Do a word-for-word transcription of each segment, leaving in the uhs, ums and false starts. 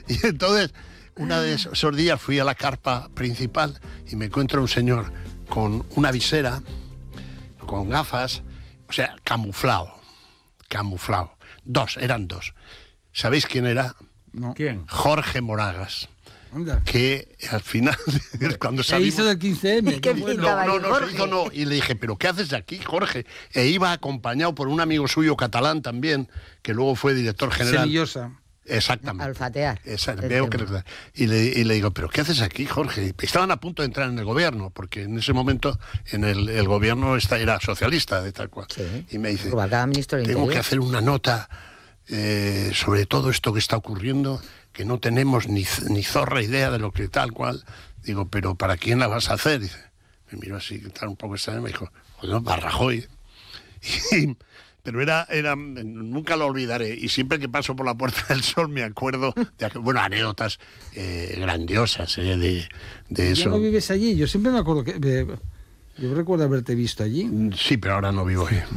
Y entonces, una de esos días fui a la carpa principal y me encuentro un señor con una visera, con gafas, o sea, camuflado, camuflado. Dos, eran dos. ¿Sabéis quién era? No. ¿Quién? Jorge Moragas. Anda. Que al final, cuando Se salimos... hizo del quince eme. ¿Qué Bueno. pintaba No, ahí, no, no, se Jorge? hizo no. Y le dije, ¿pero qué haces aquí, Jorge? E iba acompañado por un amigo suyo catalán también, que luego fue director general. Semillosa. Exactamente. A olfatear. Esa- El veo tema. que, y, le, y le digo, ¿pero qué haces aquí, Jorge? Estaban a punto de entrar en el gobierno, porque en ese momento en el, el gobierno esta era socialista, de tal cual. Sí. Y me dice, Rubalcaba, ministro del tengo Interior. que hacer una nota eh, sobre todo esto que está ocurriendo, que no tenemos ni, ni zorra idea de lo que tal cual. Digo, ¿pero para quién la vas a hacer? Dice, me miró así, tal, un poco extraño, me dijo, bueno, para Rajoy. Y, pero era, era, nunca lo olvidaré, y siempre que paso por la Puerta del Sol me acuerdo de, aqu- bueno, anécdotas eh, grandiosas eh, de, de ¿Ya eso. no vives allí? Yo siempre me acuerdo que... eh, yo recuerdo haberte visto allí. Sí, pero ahora no vivo ahí.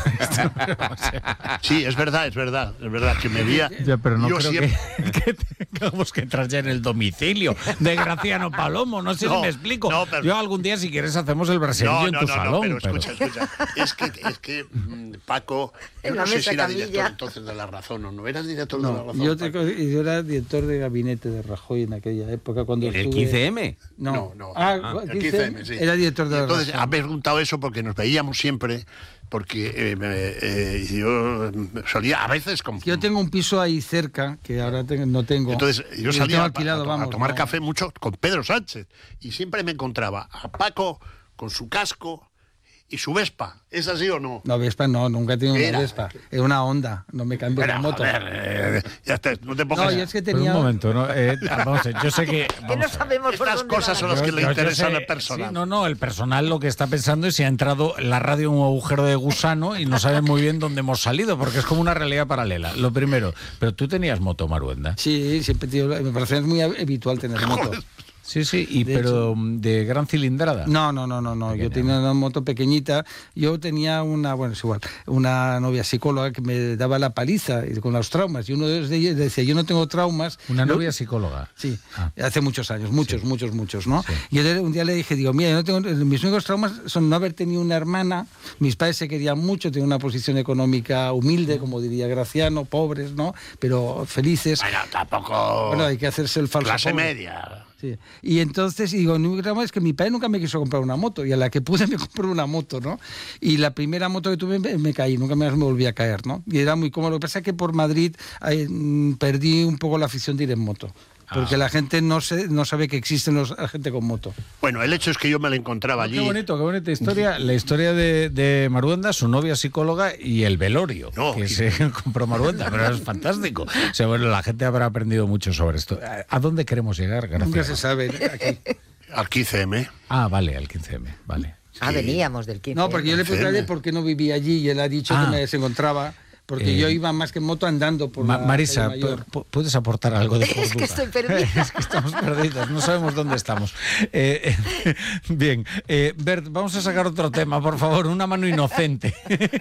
Sí, es verdad, es verdad, es verdad, que me veía... Ya, pero no yo creo siempre- que, que tengamos que entrar ya en el domicilio de Graciano Palomo. No sé No, si me explico. no, pero- Yo algún día, si quieres, hacemos el brasileño No, en no, tu no, salón. no, pero pero- escucha, escucha. Es que, es que mm, Paco, yo En no la sé mesa si era camilla. director entonces de La Razón o no. ¿Eras director de La No, Razón? yo, te- Paco? yo era director de gabinete de Rajoy en aquella época cuando ¿En el estuve- quince eme? No, No, no. Ah, Ah, el quince quince eme, sí. Era director de Y la entonces, Razón. ha preguntado eso porque nos veíamos siempre, porque eh, me- eh, yo solía, a veces... Con, Yo tengo un piso ahí cerca, que ahora tengo- no tengo. Entonces Y yo lo salía tengo a, alquilado, a to- a vamos, tomar no. café mucho con Pedro Sánchez y siempre me encontraba a Paco con su casco y su Vespa. ¿Es así o no? No, Vespa no, nunca he tenido ¿Qué una era? Vespa. Es una Honda, no me cambio Pero, la moto. joder, eh, ya está, no te pongas... No, yo es que Pero tenía... un momento, ¿no? Eh, vamos a ver, yo sé que... Que vamos no a ver. sabemos por Estas dónde cosas van son a las ir. que le Yo- yo interesan sé- al personal. sí, no, no, el personal lo que está pensando es si ha entrado la radio en un agujero de gusano y no sabe muy bien dónde hemos salido, porque es como una realidad paralela. Lo primero, pero tú tenías moto, Maruenda. Sí, siempre he tenido- me parece muy habitual tener moto. Joder. Sí, sí, y De pero de gran cilindrada. No, no, no, no, no. Yo Pequeña. tenía una moto pequeñita. Yo tenía una, bueno, es igual, una novia psicóloga que me daba la paliza y con los traumas. Y uno de ellos decía, yo no tengo traumas. Una Lo- novia psicóloga. Sí, Ah. hace muchos años, muchos, Sí. muchos, muchos, ¿no? Sí. Y yo le- un día le dije, digo, mira, yo no tengo, mis únicos traumas son no haber tenido una hermana, mis padres se querían mucho, tenían una posición económica humilde, como diría Graciano, pobres, ¿no? Pero felices. Bueno, tampoco... Bueno, hay que hacerse el falso clase pobre. media. Sí. Y entonces digo, el único trauma es que mi padre nunca me quiso comprar una moto y a la que pude me compró una moto, ¿no? Y la primera moto que tuve me, me caí, nunca más me volví a caer, ¿no? Y era muy cómodo. Lo que pasa es que por Madrid eh, mm, perdí un poco la afición de ir en moto. Porque la gente no se, no sabe que existen los, la gente con moto. Bueno, el hecho es que yo me la encontraba allí. Qué bonito, qué bonita historia. La historia de, de Maruenda, su novia psicóloga y el velorio No, que y- se compró Maruenda, pero es fantástico. O sea, bueno, la gente habrá aprendido mucho sobre esto. ¿A dónde queremos llegar? Nunca Gracias. se sabe aquí. Al quince eme. Ah, vale, al quince eme, vale. Ah, veníamos del quince. No, porque yo le pregunté por qué no vivía allí y él ha dicho Ah. que me desencontraba. Porque Eh, yo iba más que en moto andando por Ma- la Marisa, calle Mayor. pu- ¿puedes aportar algo de Es que cordura? estoy perdida. Es que estamos perdidos, no sabemos dónde estamos. Eh, eh, bien, eh, Bert, vamos a sacar otro tema, por favor, una mano inocente.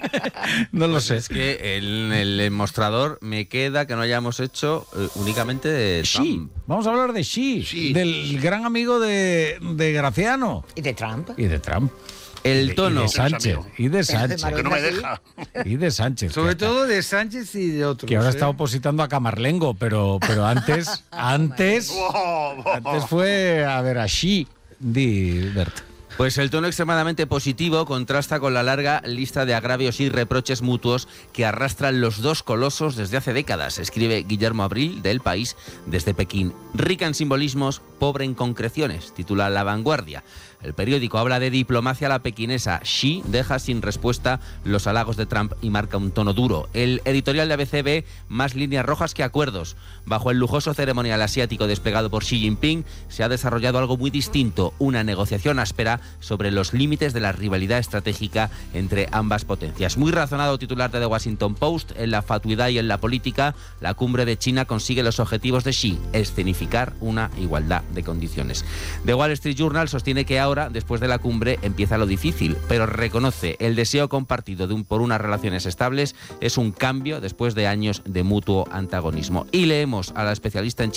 No lo sé. Es que en el mostrador me queda que no hayamos hecho eh, únicamente de Xi, Trump. vamos a hablar de Xi, Sí. del gran amigo de, de Graciano ¿Y de Trump? y de Trump. El Y de- tono. Y de Sánchez. amigo. Y de Sánchez. Que no me ¿Sí? deja. Y de Sánchez. Sobre que- todo de Sánchez y de otros. Que ahora ¿eh? está opositando a Camarlengo, pero, pero antes, antes, Oh, oh, antes fue a ver a Xi, di Bert. Pues el tono extremadamente positivo contrasta con la larga lista de agravios y reproches mutuos que arrastran los dos colosos desde hace décadas, escribe Guillermo Abril de El País desde Pekín. Rica en simbolismos, pobre en concreciones, titula La Vanguardia. El periódico habla de diplomacia a la pequinesa. Xi deja sin respuesta los halagos de Trump y marca un tono duro. El editorial de A B C ve más líneas rojas que acuerdos. Bajo el lujoso ceremonial asiático desplegado por Xi Jinping se ha desarrollado algo muy distinto, una negociación áspera sobre los límites de la rivalidad estratégica entre ambas potencias. Muy razonado titular de The Washington Post: en la fatuidad y en la política, la cumbre de China consigue los objetivos de Xi, escenificar una igualdad de condiciones. The Wall Street Journal sostiene que ahora, después de la cumbre, empieza lo difícil, pero reconoce el deseo compartido de un, por unas relaciones estables es un cambio después de años de mutuo antagonismo. Y leemos a la especialista en China